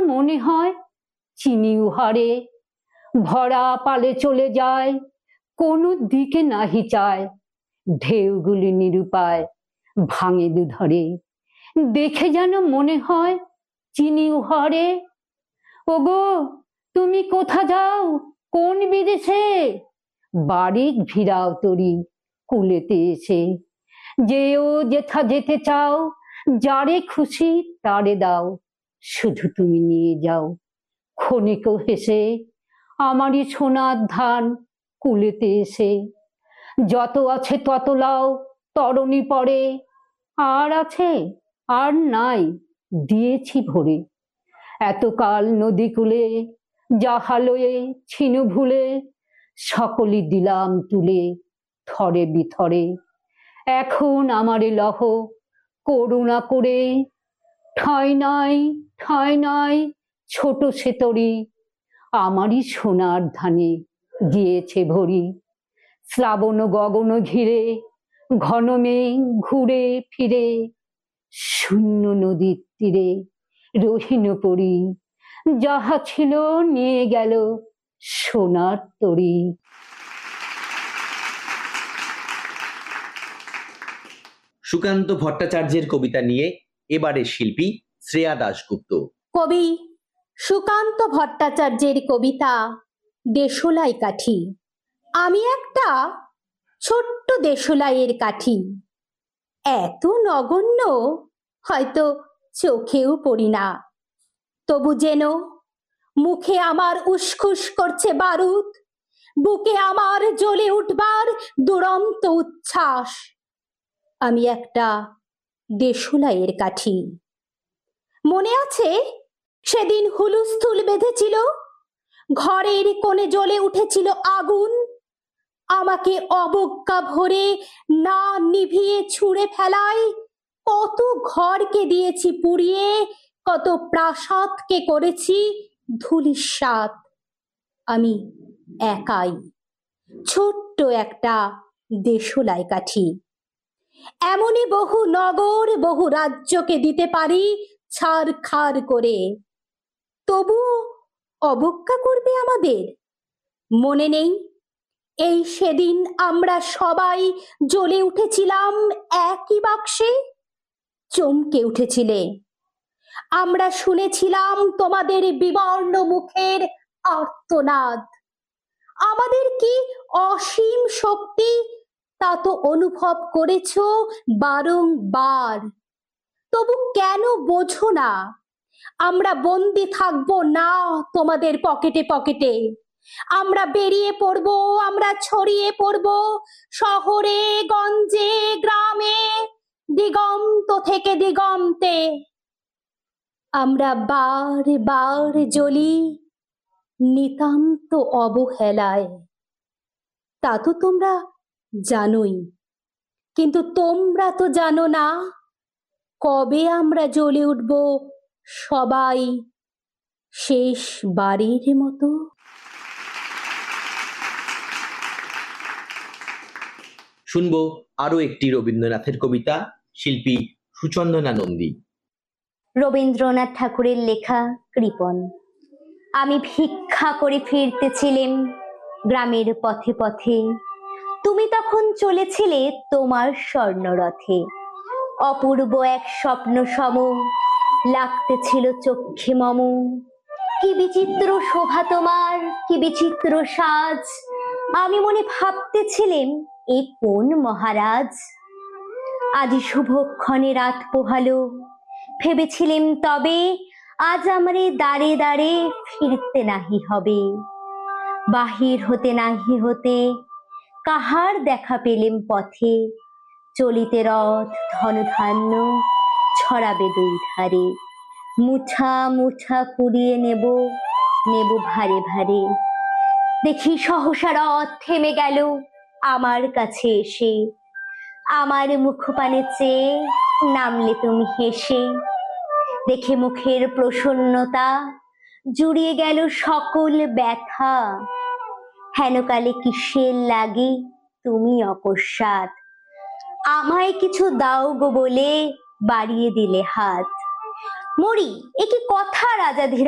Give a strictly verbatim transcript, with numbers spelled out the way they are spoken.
মনে হয় চিনি উহারে, ভরা পালে চলে যায়, কোনো দিকে নাহি চায়, ঢেউগুলি নিরুপায় ভাঙে দুধরে, দেখে যেন মনে হয় চিনি উহারে। ওগো তুমি কোথা যাও কোন বিদেশে, বাড়ি ভিড়াও তরি কুলেতে এসে, যেও যেথা যেতে চাও, যারে খুশি তারে দাও, শুধু তুমি নিয়ে যাও ক্ষণিক হেসে আমারই সোনার ধান কুলেতে এসে। যত আছে তত লাও তরণী পরে, আর আছে আর নাই দিয়েছি ভরে, এতকাল নদী কূলে জাহালয়ে ছিনু ভুলে, সকলই দিলাম তুলে থরে বিথরে, এখন আমারে লহ করুণা করে, ঠাঁই নাই ঠাঁই নাই ছোট সে তরি, আমারই সোনার ধানে গিয়েছে ভরি। শ্রাবণ গগন ঘিরে ঘন মেঘ ঘুরে ফিরে, শূন্য নদীর তীরে রহিন পরি, যাহা ছিল নিয়ে গেল সোনার তরি। সুকান্ত ভট্টাচার্যের কবিতা নিয়ে এবারে শিল্পী শ্রেয়া দাশগুপ্ত। কবি সুকান্ত ভট্টাচার্যের কবিতা দেশলাই কাঠি। আমি একটা ছোট্ট দেশলাইয়ের কাঠি, এত নগণ্য হয়তো চোখেও পড়ি না, তবু যেন মুখে আমার উসখুস করছে বারুদ, বুকে আমার জ্বলে উঠবার দুরন্ত উচ্ছ্বাস। আমি একটা দেশলাইয়ের কাঠি। মনে আছে সেদিন হুলুস্থুল বেঁধেছিল, ঘরের কোণে জ্বলে উঠেছিল আগুন, আমাকে অবজ্ঞা ভরে না নিভিয়ে ছুঁড়ে ফেলায় কত ঘরকে দিয়েছি পুড়িয়ে, কত প্রাসাদকে করেছি ধূলিসাৎ। আমি একাই ছোট্ট একটা দেশলাই কাঠি। এমনই বহু নগর বহু রাজ্যকে দিতে পারি ছারখার করে, তবু অবজ্ঞা করবে আমাদের। মনে নেই এই সেদিন আমরা সবাই জ্বলে উঠেছিলাম একই বাক্সে, চমকে উঠেছিলে। আমরা শুনেছিলাম তোমাদের বিবর্ণ মুখের আর্তনাদ। আমাদের কি অসীম শক্তি তা তো অনুভব করেছো বারংবার, তবু কেন বোঝো না আমরা বন্দি থাকবো না তোমাদের পকেটে পকেটে। আমরা বেরিয়ে পড়বো, আমরা ছড়িয়ে পড়বো শহরে গঞ্জে গ্রামে, দিগন্ত থেকে দিগন্তে। আমরা বার বার জ্বলি নিতান্ত অবহেলায়, তা তো তোমরা জানোই, কিন্তু তোমরা তো জানো না কবে আমরা জ্বলে উঠব সবাই শেষ বাড়ির মতো। শুনবো আরো একটি রবীন্দ্রনাথের কবিতা, শিল্পী সুচন্দনা নন্দী। রবীন্দ্রনাথ ঠাকুরের লেখা কৃপণ। আমি ভিক্ষা করে ফিরতেছিলেম গ্রামের পথে পথে, তুমি তখন চলেছিলে তোমার স্বর্ণরথে। অপূর্ব এক স্বপ্ন সম লাগতেছিল চক্ষে মম, কি বিচিত্র শোভা তোমার, কি বিচিত্র সাজ। আমি মনে ভাবতেছিলেম এ কোন মহারাজ। আজি শুভক্ষণে রাত পোহালো, ভেবেছিলেম তবে আজ আমারে দাঁড়ে দাঁড়ে ফিরতে নাহি হবে। বাহির হতে নাহি হতে কাহার দেখা পেলেম পথে, চলিতে রথ ধনধান্য ছড়াবে দুই ধারে। মুঠা মুঠা কুড়িয়ে নেব নেব ভারে ভারে, দেখি সহসা রথ থেমে গেল আমার কাছে এসে। আমার মুখপানে চেয়ে নামলে তুমি হেসে, দেখে মুখের প্রসন্নতা জুড়িয়ে গেল সকল ব্যথা। হেনকালে কিসের লাগে তুমি অকস্মাৎ, আমায় কিছু দাও গো বলে বাড়িয়ে দিলে হাত। মরি এ কি কথা রাজা